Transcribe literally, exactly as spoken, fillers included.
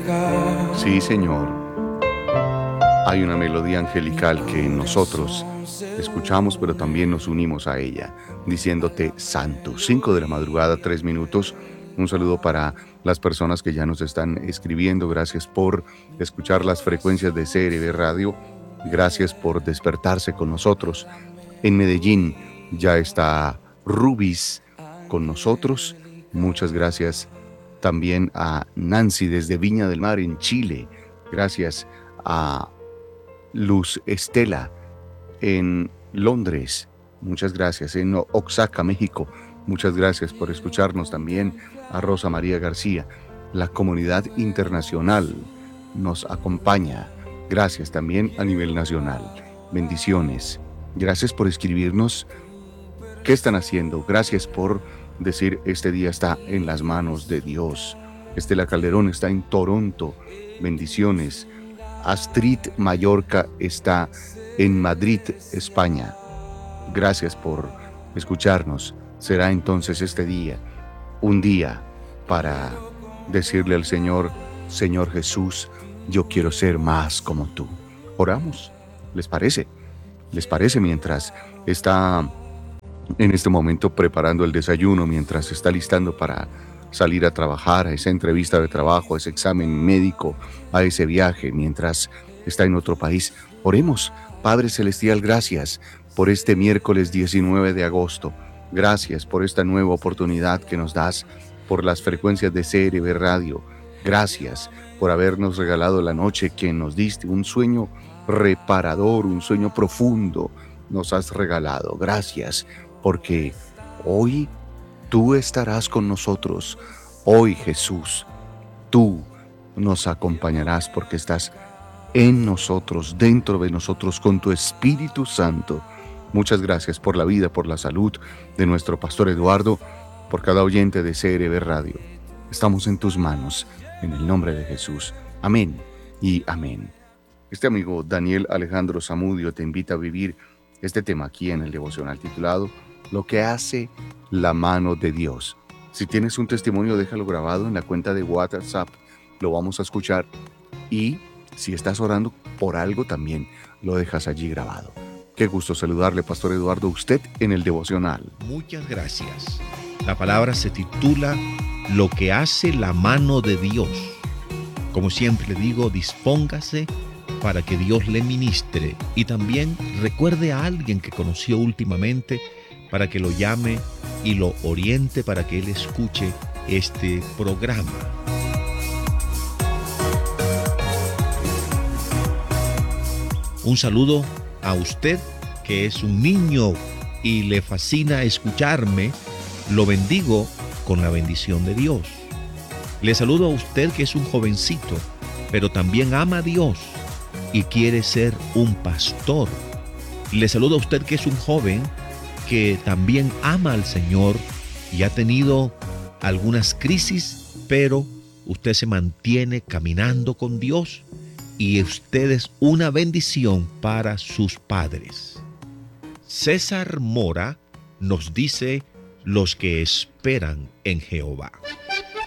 Sí, Señor. Hay una melodía angelical que nosotros escuchamos, pero también nos unimos a ella, diciéndote santo. Cinco de la madrugada, tres minutos. Un saludo para las personas que ya nos están escribiendo. Gracias por escuchar las frecuencias de C R B Radio. Gracias por despertarse con nosotros. En Medellín ya está Rubis con nosotros. Muchas gracias también a Nancy desde Viña del Mar en Chile. Gracias a Luz Estela en Londres. Muchas gracias. En Oaxaca, México. Muchas gracias por escucharnos también. A Rosa María García. La comunidad internacional nos acompaña. Gracias también a nivel nacional. Bendiciones. Gracias por escribirnos. ¿Qué están haciendo? Gracias por decir este día está en las manos de Dios. Estela Calderón está en Toronto. Bendiciones. Astrid Mallorca está en Madrid, España. Gracias por escucharnos. Será entonces este día un día para decirle al Señor, Señor Jesús, yo quiero ser más como tú. Oramos. ¿Les parece? ¿Les parece mientras está en este momento preparando el desayuno, mientras se está listando para salir a trabajar, a esa entrevista de trabajo, a ese examen médico, a ese viaje, mientras está en otro país? Oremos. Padre Celestial, gracias por este miércoles diecinueve de agosto. Gracias por esta nueva oportunidad que nos das, por las frecuencias de C R B Radio. Gracias por habernos regalado la noche que nos diste, un sueño reparador, un sueño profundo nos has regalado. Gracias porque hoy tú estarás con nosotros. Hoy, Jesús, tú nos acompañarás porque estás en nosotros, dentro de nosotros, con tu Espíritu Santo. Muchas gracias por la vida, por la salud de nuestro pastor Eduardo, por cada oyente de C R B Radio. Estamos en tus manos, en el nombre de Jesús. Amén y amén. Este amigo Daniel Alejandro Zamudio te invita a vivir este tema aquí en el devocional titulado Lo que hace la mano de Dios. Si tienes un testimonio, déjalo grabado en la cuenta de WhatsApp. Lo vamos a escuchar. Y si estás orando por algo, también lo dejas allí grabado. Qué gusto saludarle, Pastor Eduardo, usted en el devocional. Muchas gracias. La palabra se titula Lo que hace la mano de Dios. Como siempre le digo, dispóngase para que Dios le ministre y también recuerde a alguien que conoció últimamente para que lo llame y lo oriente para que él escuche este programa. Un saludo a usted que es un niño y le fascina escucharme. Lo bendigo con la bendición de Dios. Le saludo a usted que es un jovencito, pero también ama a Dios y quiere ser un pastor. Le saludo a usted que es un joven que también ama al Señor y ha tenido algunas crisis, pero usted se mantiene caminando con Dios y usted es una bendición para sus padres. César Mora nos dice los que esperan en Jehová.